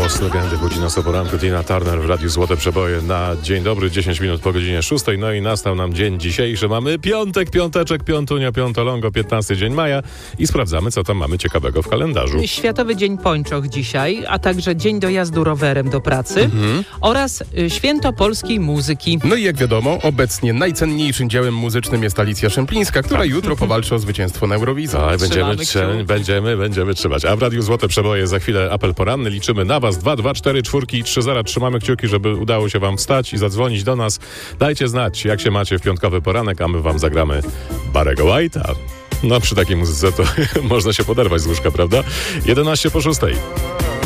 Głos legendy budzi nas o poranku. Tina Turner w Radiu Złote Przeboje na dzień dobry, 10 minut po godzinie 6. No i nastał nam dzień dzisiejszy. Mamy piątek, piąteczek, piątunio, piątolongo, 15 dzień maja i sprawdzamy, co tam mamy ciekawego w kalendarzu. Światowy Dzień Pończoch dzisiaj, a także Dzień dojazdu rowerem do pracy oraz Święto Polskiej Muzyki. No i jak wiadomo, obecnie najcenniejszym dziełem muzycznym jest Alicja Szemplińska, która jutro powalczy o zwycięstwo na Eurowizji. Tak, będziemy trzymać. A w Radiu Złote Przeboje za chwilę apel poranny. Liczymy na was. 2, 2, 4, 4 i 3 0. Trzymamy kciuki, żeby udało się wam wstać i zadzwonić do nas. Dajcie znać, jak się macie w piątkowy poranek, a my wam zagramy Barry'ego White'a. No przy takiej muzyce to można się poderwać z łóżka, prawda? 11 po 6.